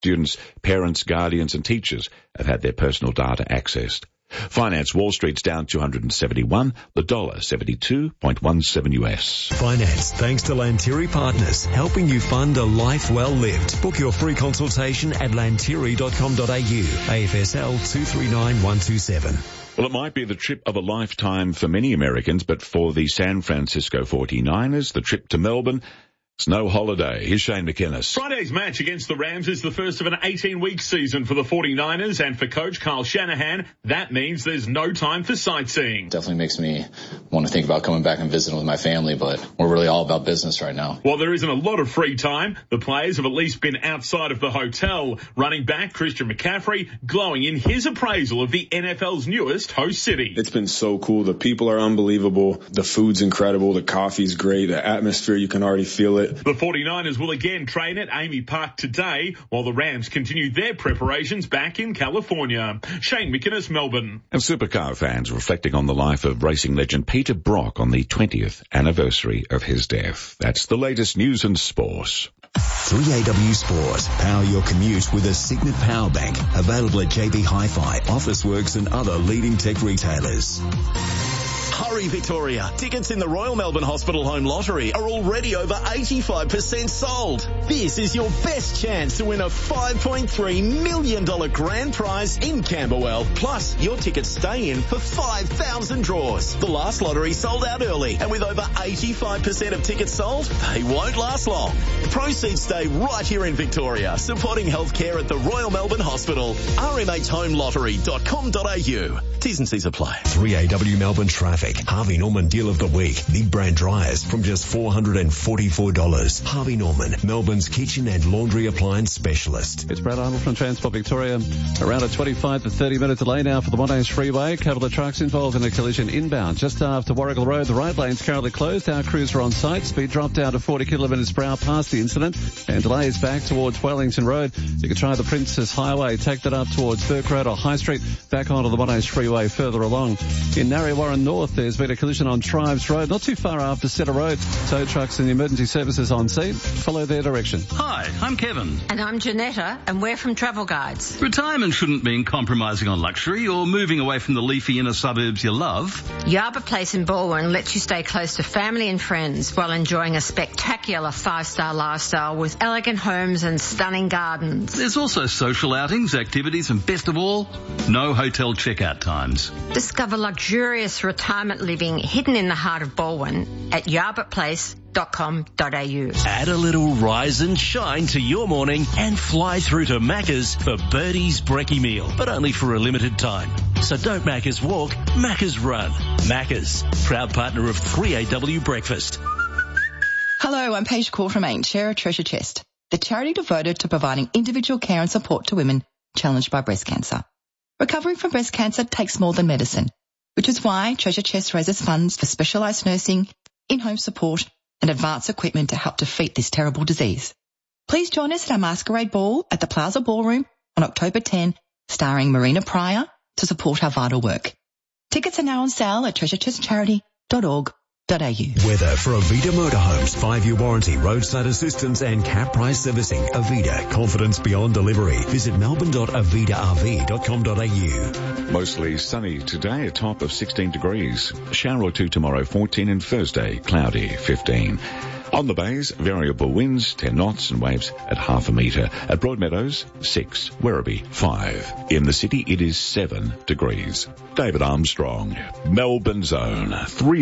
Students, parents, guardians and teachers have had their personal data accessed. Finance Wall Street's down 271, the dollar 72.17 US. Finance thanks to Lantiri Partners, helping you fund a life well lived. Book your free consultation at lantiri.com.au. AFSL 239127. Well, it might be the trip of a lifetime for many Americans, but for the San Francisco 49ers, the trip to Melbourne, it's no holiday. Here's Shane McInnes. Friday's match against the Rams is the first of an 18-week season for the 49ers, and for coach Kyle Shanahan, that means there's no time for sightseeing. Definitely makes me want to think about coming back and visiting with my family, but we're really all about business right now. While there isn't a lot of free time, the players have at least been outside of the hotel. Running back Christian McCaffrey glowing in his appraisal of the NFL's newest host city. It's been so cool. The people are unbelievable. The food's incredible. The coffee's great. The atmosphere, you can already feel it. The 49ers will again train at Amy Park today, while the Rams continue their preparations back in California. Shane McInnes, Melbourne. And supercar fans reflecting on the life of racing legend Peter Brock on the 20th anniversary of his death. That's the latest news and sport. 3AW Sport. Power your commute with a Signet Power Bank. Available at JB Hi-Fi, Officeworks and other leading tech retailers. Hurry, Victoria. Tickets in the Royal Melbourne Hospital Home Lottery are already over 85% sold. This is your best chance to win a $5.3 million grand prize in Camberwell. Plus, your tickets stay in for 5,000 draws. The last lottery sold out early, and with over 85% of tickets sold, they won't last long. Proceeds stay right here in Victoria, supporting healthcare at the Royal Melbourne Hospital. rmhhomelottery.com.au. T's and C's apply. 3AW Melbourne Traffic. Harvey Norman Deal of the Week. Big brand dryers from just $444. Harvey Norman, Melbourne's kitchen and laundry appliance specialist. It's Brad Arnold from Transport Victoria. Around a 25 to 30 minute delay now for the Monash Freeway. A couple of trucks involved in a collision inbound. Just after Warrigal Road, the right lane's currently closed. Our crews are on site. Speed dropped down to 40 kilometres per hour past the incident. And delays back towards Wellington Road. You can try the Princess Highway. Take that up towards Burke Road or High Street. Back onto the Monash Freeway further along. In Narre Warren North, there's been a collision on Tribes Road, not too far after Setter Road. Tow trucks and emergency services on scene. Follow their direction. Hi, I'm Kevin. And I'm Janetta, and we're from Travel Guides. Retirement shouldn't mean compromising on luxury or moving away from the leafy inner suburbs you love. Yarba Place in Balwyn lets you stay close to family and friends while enjoying a spectacular 5-star lifestyle with elegant homes and stunning gardens. There's also social outings, activities, and best of all, no hotel checkout times. Discover luxurious retirement living hidden in the heart of Balwyn at yarbaplace.com.au. Add a little rise and shine to your morning and fly through to Macca's for Birdie's Brekkie meal, but only for a limited time. So don't Macca's walk, Macca's run. Macca's, proud partner of 3AW Breakfast. Hello, I'm Paige Call from AIM, Chair of Treasure Chest, the charity devoted to providing individual care and support to women challenged by breast cancer. Recovering from breast cancer takes more than medicine, which is why Treasure Chest raises funds for specialised nursing, in-home support and advanced equipment to help defeat this terrible disease. Please join us at our Masquerade Ball at the Plaza Ballroom on October 10, starring Marina Pryor, to support our vital work. Tickets are now on sale at treasurechestcharity.org.au. Weather for Avida Motorhomes, 5-year warranty, roadside assistance and cap price servicing. Avida, confidence beyond delivery. Visit melbourne.avidarv.com.au. Mostly sunny today, a top of 16 degrees. Shower or two tomorrow, 14, and Thursday, cloudy, 15. On the bays, variable winds, 10 knots and waves at half a metre. At Broadmeadows, 6. Werribee, 5. In the city, it is 7 degrees. David Armstrong, Melbourne's own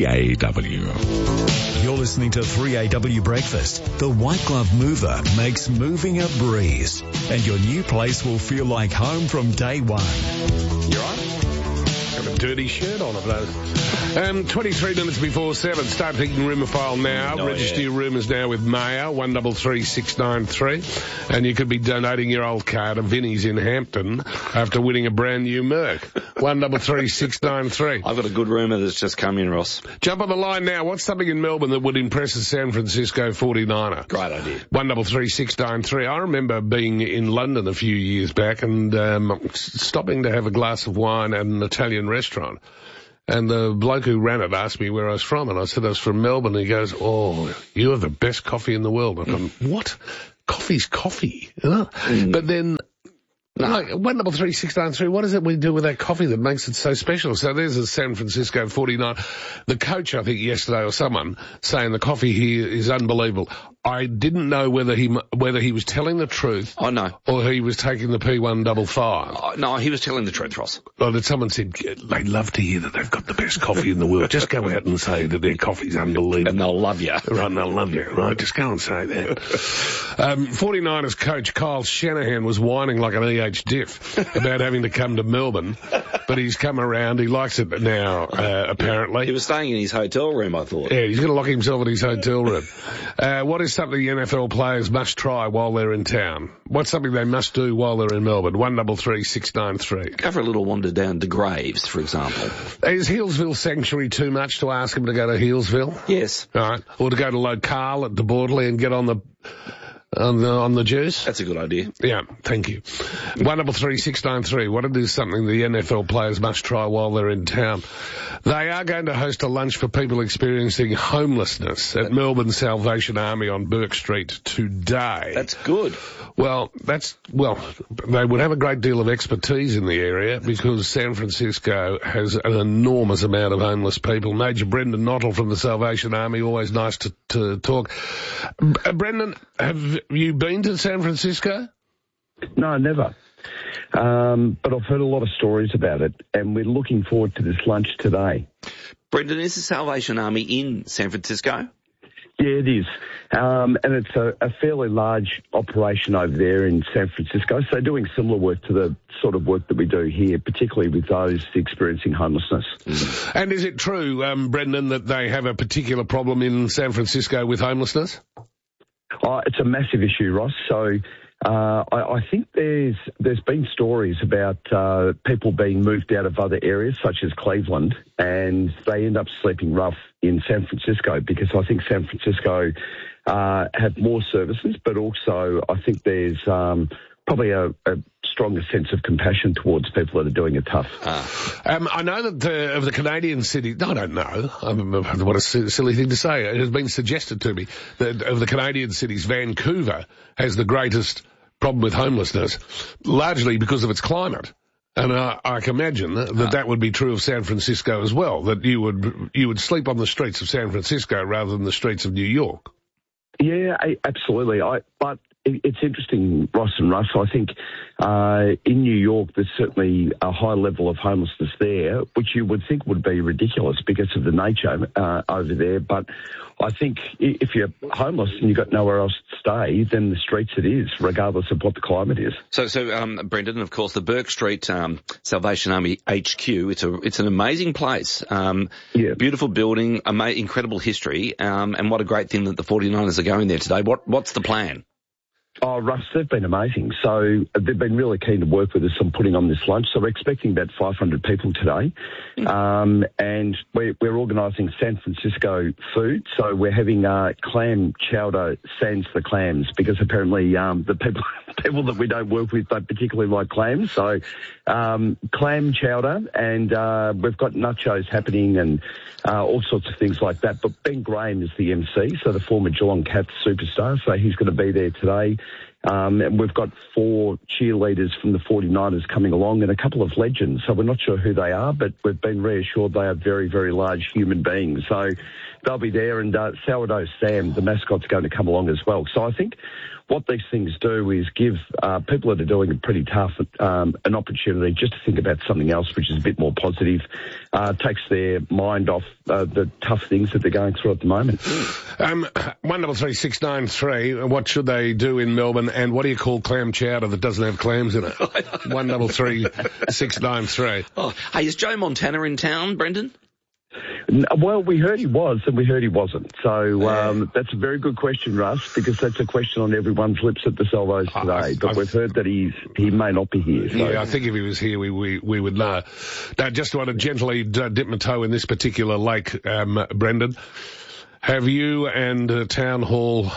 3AW. You're listening to 3AW Breakfast. The White Glove Mover makes moving a breeze. And your new place will feel like home from day one. You're right. Got a dirty shirt on of those. 23 minutes before 7. Start thinking rumour file now. Register your rumours now with Mayo, 133693. And you could be donating your old car to Vinnie's in Hampton after winning a brand new Merc. 133693. I've got a good rumour that's just come in, Ross. Jump on the line now. What's something in Melbourne that would impress a San Francisco 49er? Great idea. 133693. I remember being in London a few years back and stopping to have a glass of wine at an Italian restaurant. And the bloke who ran it asked me where I was from, and I said I was from Melbourne. And he goes, "Oh, you have the best coffee in the world." I thought, what? coffee's coffee. But then... Like, 133-693, what is it we do with that coffee that makes it so special? So there's a San Francisco 49. The coach, I think, yesterday or someone, saying the coffee here is unbelievable. I didn't know whether he was telling the truth. Oh, no. Or he was taking the P155. Oh, no, he was telling the truth, Ross. Well, that someone said, they'd love to hear that they've got the best coffee in the world. Just go out and say that their coffee's unbelievable. And they'll love you. Right, and they'll love you. Right, just go and say that. 49ers coach Kyle Shanahan was whining like an EH diff about having to come to Melbourne, but he's come around. He likes it now, apparently. He was staying in his hotel room, I thought. Yeah, he's going to lock himself in his hotel room. What is something NFL players must try while they're in town? What's something they must do while they're in Melbourne? 133-693. Go for a little wander down to Graves, for example. Is Healesville Sanctuary too much to ask him to go to Healesville? Yes. All right. Or to go to Locale at De Bordeley and get on the juice? That's a good idea. Yeah, thank you. 133-693. What is something the NFL players must try while they're in town? They are going to host a lunch for people experiencing homelessness at Melbourne Salvation Army on Burke Street today. That's good. Well, they would have a great deal of expertise in the area because San Francisco has an enormous amount of homeless people. Major Brendan Nottle from the Salvation Army, always nice to talk. Brendan, have you been to San Francisco? No, never. But I've heard a lot of stories about it, and we're looking forward to this lunch today. Brendan, is the Salvation Army in San Francisco? Yeah, it is. And it's a fairly large operation over there in San Francisco. So doing similar work to the sort of work that we do here, particularly with those experiencing homelessness. And is it true, Brendan, that they have a particular problem in San Francisco with homelessness? It's a massive issue, Ross. So I think there's been stories about people being moved out of other areas, such as Cleveland, and they end up sleeping rough in San Francisco because I think San Francisco have more services, but also I think there's probably a stronger sense of compassion towards people that are doing it tough. I know that of the Canadian cities, I don't know, what a silly thing to say. It has been suggested to me that of the Canadian cities, Vancouver has the greatest problem with homelessness, largely because of its climate. And I can imagine that would be true of San Francisco as well, that you would sleep on the streets of San Francisco rather than the streets of New York. Yeah, absolutely. But it's interesting, Ross and Russ. I think in New York there's certainly a high level of homelessness there, which you would think would be ridiculous because of the nature over there. But I think if you're homeless and you've got nowhere else to stay, then the streets it is, regardless of what the climate is. So Brendan, of course, the Burke Street Salvation Army HQ, it's an amazing place. Beautiful building, incredible history, and what a great thing that the 49ers are going there today. What's the plan? Oh, Russ, they've been amazing. So they've been really keen to work with us on putting on this lunch. So we're expecting about 500 people today. And we're organising San Francisco food. So we're having clam chowder sans the clams because apparently the people that we don't work with don't particularly like clams. So clam chowder, and we've got nachos happening and all sorts of things like that. But Ben Graham is the MC, so the former Geelong Cats superstar. So he's going to be there today. And we've got 4 cheerleaders from the 49ers coming along and a couple of legends. So we're not sure who they are, but we've been reassured they are very, very large human beings. So they'll be there, and Sourdough Sam, the mascot's going to come along as well. So I think what these things do is give people that are doing it pretty tough an opportunity just to think about something else which is a bit more positive, takes their mind off the tough things that they're going through at the moment. 133-693, what should they do in Melbourne, and what do you call clam chowder that doesn't have clams in it? 133-693. Oh, hey, is Joe Montana in town, Brendan? Well, we heard he was and we heard he wasn't. So that's a very good question, Russ, because that's a question on everyone's lips at the Salvos today. But we've heard that he may not be here. So. Yeah, I think if he was here, we would know. Now, just want to gently dip my toe in this particular lake, Brendan. Have you and Town Hall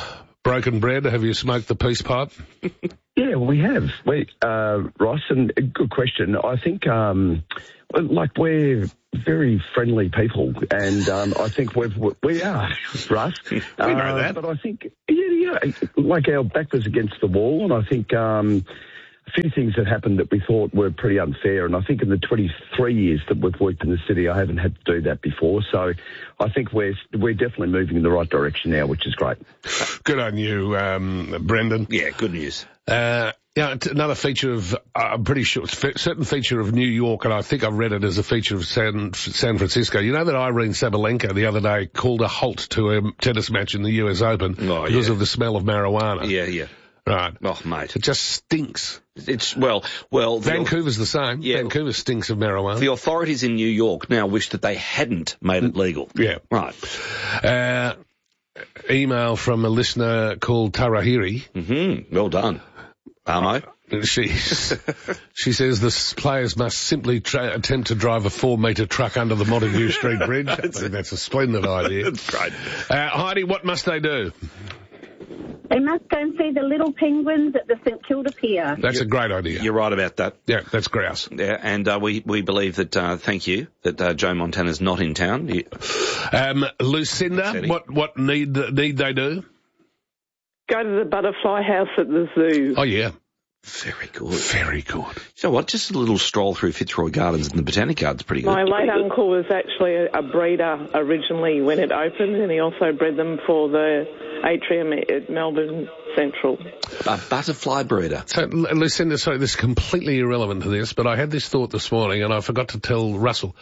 broken bread? Have you smoked the peace pipe? Yeah, we have. Ross, and good question. I think, we're very friendly people, and I think we are, Russ. We know that. But I think, our back was against the wall, and I think a few things that happened that we thought were pretty unfair, and I think in the 23 years that we've worked in the city, I haven't had to do that before. So I think we're definitely moving in the right direction now, which is great. Good on you, Brendan. Yeah, good news. Another feature of, I'm pretty sure, certain feature of New York, and I think I've read it as a feature of San Francisco. You know that Irene Sabalenka the other day called a halt to a tennis match in the US Open because of the smell of marijuana. Yeah. Right. Oh, mate. It just stinks. It's, well... Vancouver's the same. Yeah. Vancouver stinks of marijuana. The authorities in New York now wish that they hadn't made it legal. Yeah. Right. Email from a listener called Tarahiri. Mm-hmm. Well done. Armo. She says the players must simply attempt to drive a 4-metre truck under the Montague Street Bridge. I think that's a splendid idea. That's great. Heidi, what must they do? They must go and see the little penguins at the St Kilda Pier. That's a great idea. You're right about that. Yeah, that's grouse. Yeah, and we believe that, thank you, that Joe Montana's not in town. Lucinda, what need they do? Go to the butterfly house at the zoo. Oh, yeah. Very good. Very good. You know what? Just a little stroll through Fitzroy Gardens and the Botanic Garden's pretty good. My late uncle was actually a breeder originally when it opened, and he also bred them for the atrium at Melbourne Central. A butterfly breeder. So, Lucinda, sorry, this is completely irrelevant to this, but I had this thought this morning, and I forgot to tell Russell.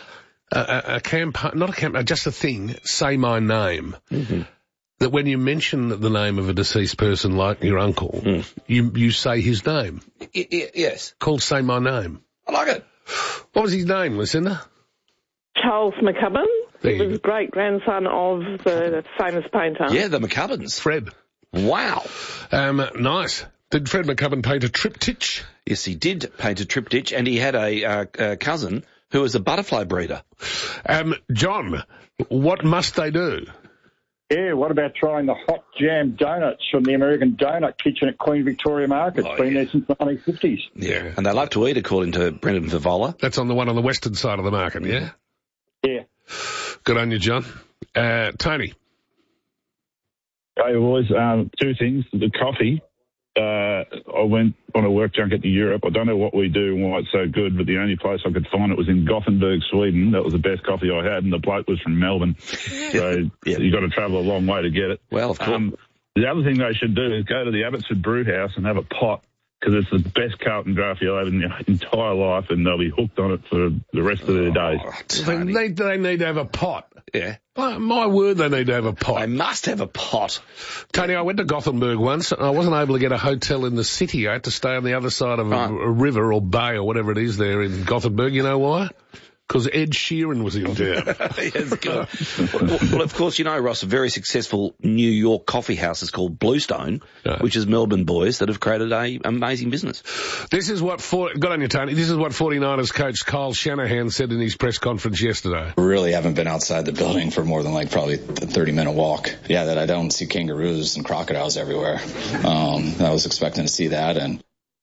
Just a thing, say my name. Mm-hmm. That when you mention the name of a deceased person like your uncle, you say his name. Yes. Called Say My Name. I like it. What was his name, Lucinda? Charles McCubbin. He was great-grandson of the famous painter. Yeah, the McCubbins. Fred. Wow. Nice. Did Fred McCubbin paint a triptych? Yes, he did paint a triptych, and he had a cousin who was a butterfly breeder. John, what must they do? Yeah, what about trying the hot jam donuts from the American Donut Kitchen at Queen Victoria Market? It's been there since the 1950s. Yeah, and they love to eat, according to Brendan Favola. That's on the one on the western side of the market, yeah? Yeah. Good on you, John. Tony? Hey, boys, two things. The coffee. I went on a work junket to Europe. I don't know what we do and why it's so good, but the only place I could find it was in Gothenburg, Sweden. That was the best coffee I had, and the bloke was from Melbourne. So you got to travel a long way to get it. Well, of course. The other thing they should do is go to the Abbotsford Brew House and have a pot, because it's the best Carlton draft you'll have in your entire life, and they'll be hooked on it for the rest of their days. They need to have a pot. Yeah. My word, they need to have a pot. They must have a pot. Tony, I went to Gothenburg once, and I wasn't able to get a hotel in the city. I had to stay on the other side of a river or bay or whatever it is there in Gothenburg. You know why? Because Ed Sheeran was in town. Yes, good. Well, of course, you know, Ross, a very successful New York coffee house is called Bluestone, which is Melbourne boys that have created an amazing business. This is what, good on you, Tony, this is what 49ers coach Kyle Shanahan said in his press conference yesterday. Really haven't been outside the building for more than probably a 30-minute walk. Yeah, that I don't see kangaroos and crocodiles everywhere. I was expecting to see that, and...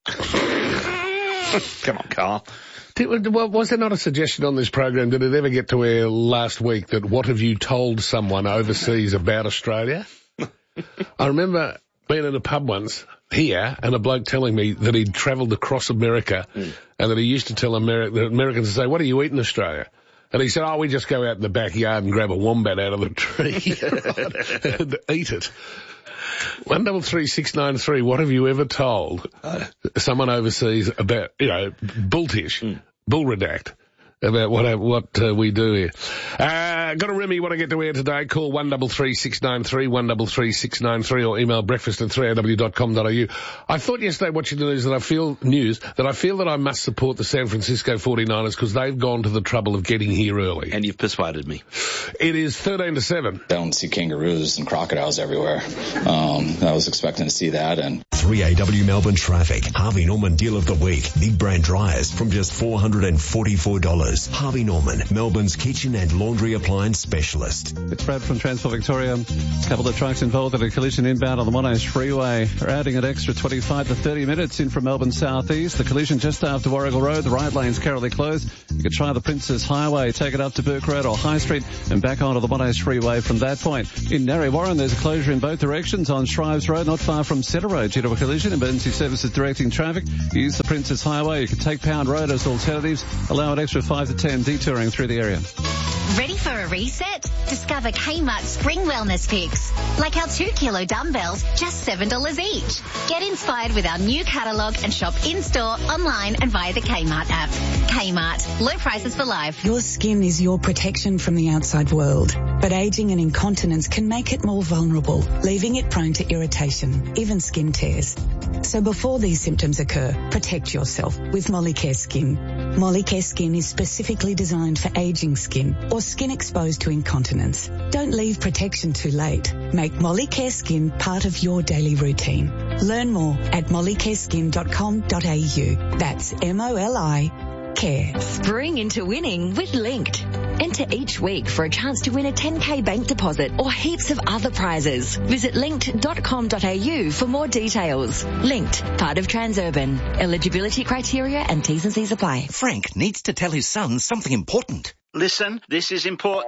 Come on, Carl. Was there not a suggestion on this program, did it ever get to air last week, that what have you told someone overseas about Australia? I remember being in a pub once here and a bloke telling me that he'd travelled across America and that he used to tell the Americans to say, what do you eat in Australia? And he said, we just go out in the backyard and grab a wombat out of the tree and eat it. 133693, what have you ever told someone overseas about, bulltish, bull redact, about what we do here? Got a Remy you want to get to air today, call 133693, 133693, or email breakfast@3aw.com.au. I thought yesterday watching the news that I feel that I must support the San Francisco 49ers because they've gone to the trouble of getting here early. And you've persuaded me. It is 13-7. Don't see kangaroos and crocodiles everywhere. I was expecting to see that. And 3AW Melbourne traffic. Harvey Norman Deal of the Week. Big brand dryers from just $444. Plumbers. Harvey Norman, Melbourne's kitchen and laundry appliance specialist. It's Brad from Transport Victoria. A couple of trucks involved in a collision inbound on the Monash Freeway are adding an extra 25 to 30 minutes in from Melbourne southeast. The collision just after Warrigal Road. The right lane's currently closed. You can try the Princess Highway, take it up to Burke Road or High Street and back onto the Monash Freeway from that point. In Narre Warren, there's a closure in both directions on Shrives Road, not far from Centre Road due to a collision. Emergency services directing traffic. Use the Princess Highway. You can take Pound Road as alternatives. Allow an extra 5 to 10 detouring through the area. Ready for a reset? Discover Kmart's Spring Wellness Picks. Like our 2-kilo dumbbells, just $7 each. Get inspired with our new catalogue and shop in-store, online and via the Kmart app. Kmart. Low prices for life. Your skin is your protection from the outside world. But aging and incontinence can make it more vulnerable, leaving it prone to irritation, even skin tears. So before these symptoms occur, protect yourself with Molicare Skin. Molicare Skin is specifically designed for aging skin or skin exposed to incontinence. Don't leave protection too late. Make Molicare Skin part of your daily routine. Learn more at mollicareskin.com.au. That's MOLI Care. Spring into winning with Linked. Enter each week for a chance to win a 10K bank deposit or heaps of other prizes. Visit linked.com.au for more details. Linked, part of Transurban. Eligibility criteria and T's and C's apply. Frank needs to tell his son something important. Listen, this is important.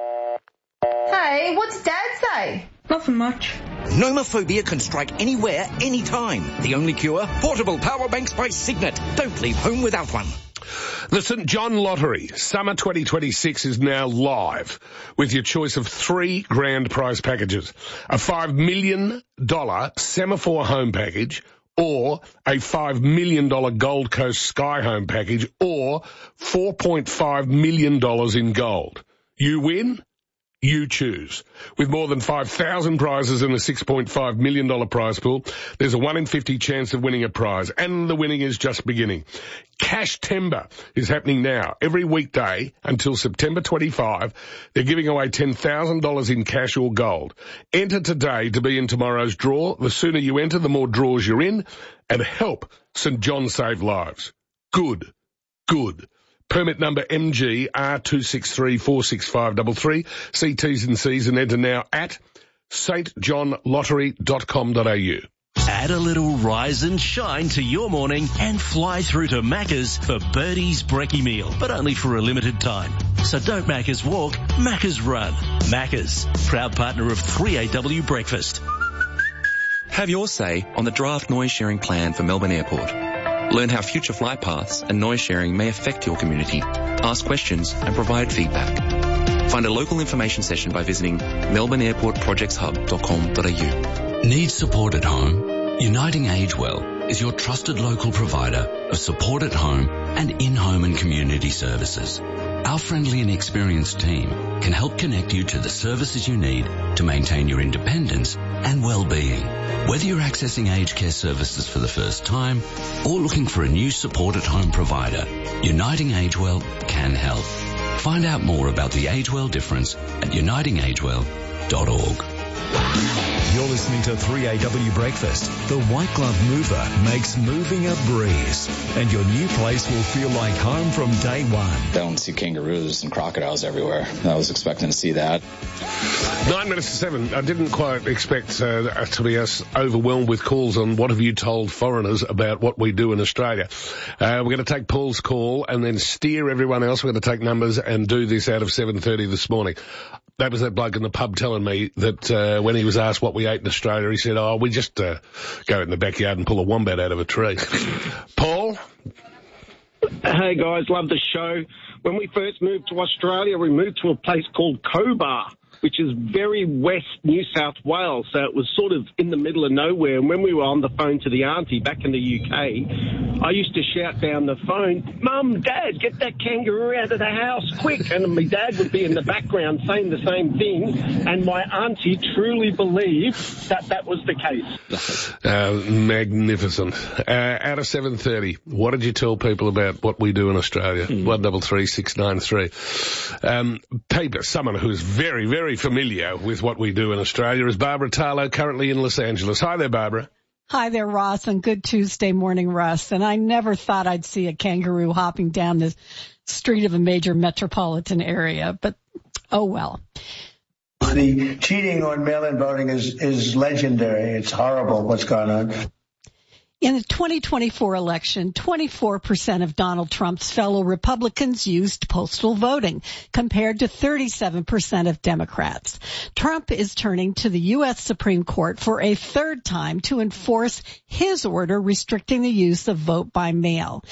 Hey, what's Dad say? Nothing much. Nomophobia can strike anywhere, anytime. The only cure? Portable power banks by Signet. Don't leave home without one. The St John Lottery Summer 2026 is now live with your choice of 3 grand prize packages. A $5 million Semaphore home package or a $5 million Gold Coast Sky home package or $4.5 million in gold. You win. You choose. With more than 5,000 prizes in a $6.5 million prize pool, there's a 1 in 50 chance of winning a prize, and the winning is just beginning. Cash Timber is happening now. Every weekday until September 25, they're giving away $10,000 in cash or gold. Enter today to be in tomorrow's draw. The sooner you enter, the more draws you're in, and help St John save lives. Good. Good. Permit number MG R2634653. See T's and C's and enter now at stjohnlottery.com.au. Add a little rise and shine to your morning and fly through to Macca's for Birdie's Brekkie meal, but only for a limited time. So don't Macca's walk, Macca's run. Macca's, proud partner of 3AW Breakfast. Have your say on the draft noise sharing plan for Melbourne Airport. Learn how future flight paths and noise sharing may affect your community. Ask questions and provide feedback. Find a local information session by visiting melbourneairportprojectshub.com.au. Need support at home? Uniting Age Well is your trusted local provider of support at home and in-home and community services. Our friendly and experienced team can help connect you to the services you need to maintain your independence and well-being. Whether you're accessing aged care services for the first time or looking for a new support at home provider, Uniting Age Well can help. Find out more about the Age Well difference at unitingagewell.org. You're listening to 3AW Breakfast. The White Glove Mover makes moving a breeze, and your new place will feel like home from day one. Don't see kangaroos and crocodiles everywhere. I was expecting to see that. 9 minutes to 7. I didn't quite expect to be as overwhelmed with calls on what have you told foreigners about what we do in Australia. We're going to take Paul's call and then steer everyone else. We're going to take numbers and do this out of 7:30 this morning. That was that bloke in the pub telling me that when he was asked what we ate in Australia, he said, we just go in the backyard and pull a wombat out of a tree. Paul? Hey, guys, love the show. When we first moved to Australia, we moved to a place called Cobar, which is very west New South Wales, so it was sort of in the middle of nowhere. And when we were on the phone to the auntie back in the UK, I used to shout down the phone, "Mum, Dad, get that kangaroo out of the house, quick!" And my dad would be in the background saying the same thing, and my auntie truly believed that that was the case. Magnificent. Out of 7:30, what did you tell people about what we do in Australia? 133693. People, someone who's very, very familiar with what we do in Australia is Barbara Tarlow, currently in Los Angeles. Hi there, Barbara. Hi there, Ross, and good Tuesday morning, Russ. And I never thought I'd see a kangaroo hopping down the street of a major metropolitan area, but oh well. The cheating on mail-in voting is legendary. It's horrible what's going on. In the 2024 election, 24% of Donald Trump's fellow Republicans used postal voting, compared to 37% of Democrats. Trump is turning to the U.S. Supreme Court for a third time to enforce his order restricting the use of vote by mail.